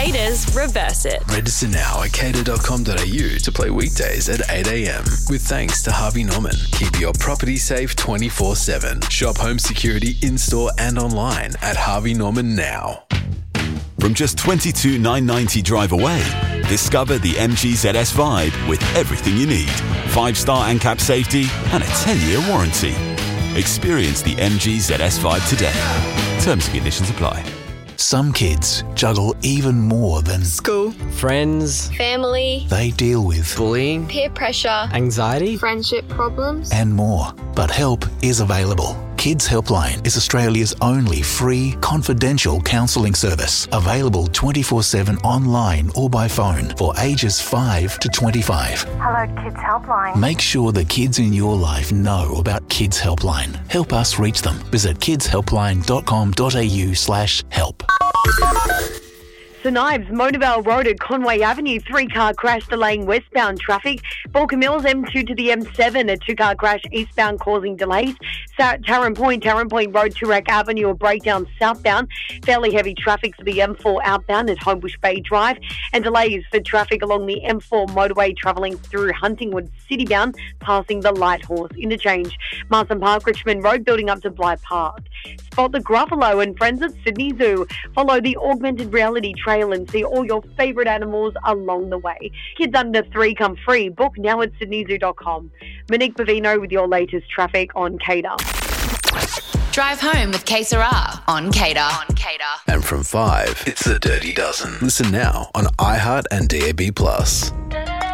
Cater's Reverse It. Register now at cater.com.au to play weekdays at 8 a.m. With thanks to Harvey Norman. Keep your property safe 24/7. Shop home security in-store and online at Harvey Norman now. From just $22,990 drive away, discover the MG ZS Vibe with everything you need. 5-star ANCAP safety and a 10-year warranty. Experience the MG ZS Vibe today. Terms and conditions apply. Some kids juggle even more than school, friends, family. They deal with bullying, peer pressure, anxiety, friendship problems, and more. But help is available. Kids Helpline is Australia's only free, confidential counselling service. Available 24/7 online or by phone for ages 5 to 25. Hello, Kids Helpline. Make sure the kids in your life know about Kids Helpline. Help us reach them. Visit kidshelpline.com.au/help. St Ives, Monavale Road at Conway Avenue, 3-car crash delaying westbound traffic. Balkan Mills M2 to the M7, a 2-car crash eastbound causing delays. Tarrant Point Road, Toorak Avenue, a breakdown southbound. Fairly heavy traffic for the M4 outbound at Homebush Bay Drive, and delays for traffic along the M4 motorway travelling through Huntingwood citybound, passing the Lighthorse interchange. Marsden Park, Richmond Road, building up to Bligh Park. Spot the Gruffalo and friends at Sydney Zoo. Follow the augmented reality trail and see all your favourite animals along the way. Kids under 3 come free. Book now at sydneyzoo.com. Monique Bavino with your latest traffic on Cater. Drive home with K Sarah on Cater. And from 5, it's the Dirty Dozen. Listen now on iHeart and DAB+.